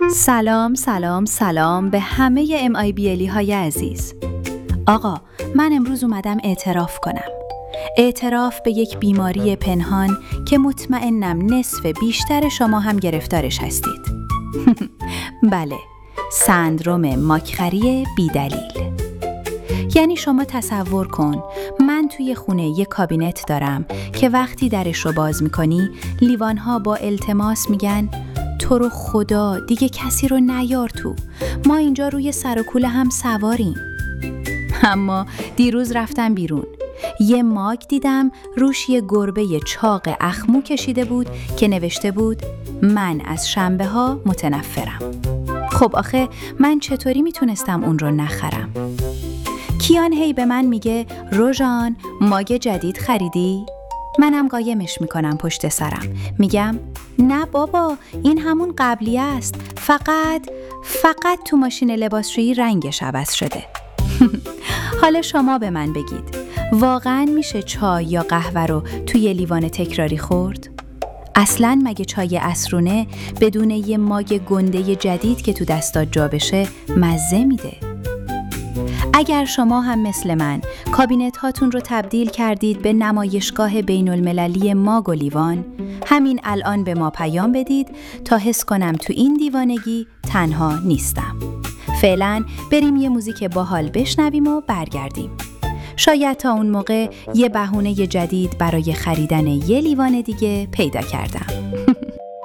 سلام سلام سلام به همه MIBL های عزیز. آقا، من امروز اومدم اعتراف کنم. اعتراف به یک بیماری پنهان که مطمئنم نصف بیشتر شما هم گرفتارش هستید. بله، سندروم ماکخری بیدلیل. یعنی شما تصور کن من توی خونه یک کابینت دارم که وقتی درش رو باز میکنی لیوانها با التماس میگن تو رو خدا دیگه کسی رو نیار تو، ما اینجا روی سر و کوله هم سواریم. اما دیروز رفتم بیرون، یه ماگ دیدم روش یه گربه چاق اخمو کشیده بود که نوشته بود من از شنبه ها متنفرم. خب آخه من چطوری میتونستم اون رو نخرم؟ کیان هی به من میگه روژان ماگ جدید خریدی؟ منم قایمش میکنم پشت سرم، میگم نه بابا این همون قبلی است، فقط تو ماشین لباسشویی رنگش عوض شده. حالا شما به من بگید واقعاً میشه چای یا قهوه رو توی لیوان تکراری خورد؟ اصلاً مگه چای عصرونه بدون یه ماگ گنده جدید که تو دستات جا بشه مزه میده؟ اگر شما هم مثل من کابینت هاتون رو تبدیل کردید به نمایشگاه بین المللی ماگ و لیوان، همین الان به ما پیام بدید تا حس کنم تو این دیوانگی تنها نیستم. فعلا بریم یه موزیک باحال بشنویم و برگردیم. شاید تا اون موقع یه بهونه جدید برای خریدن یه لیوان دیگه پیدا کردم.